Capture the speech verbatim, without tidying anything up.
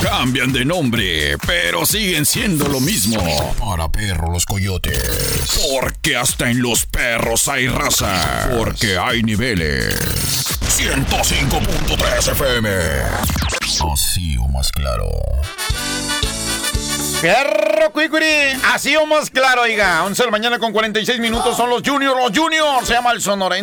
Cambian de nombre, pero siguen siendo lo mismo. Para perro los coyotes. Porque hasta en los perros hay raza. Porque hay niveles. ciento cinco punto tres F M. Así o más claro. Perro Cuicuri, así o más claro, oiga. once de la mañana con cuarenta y seis minutos son los Juniors, los Juniors. Se llama el sonorense.